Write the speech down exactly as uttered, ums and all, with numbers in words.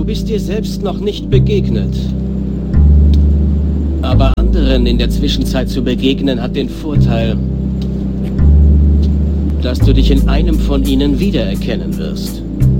Du bist dir selbst noch nicht begegnet. Aber anderen in der Zwischenzeit zu begegnen, hat den Vorteil, dass du dich in einem von ihnen wiedererkennen wirst.